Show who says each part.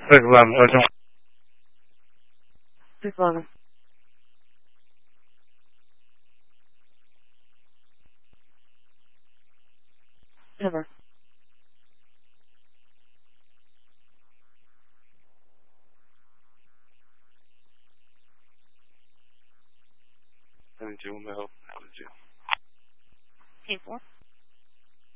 Speaker 1: Reclame, hoje não.
Speaker 2: Reclama. Ever.
Speaker 1: Send you a mail.
Speaker 2: K4.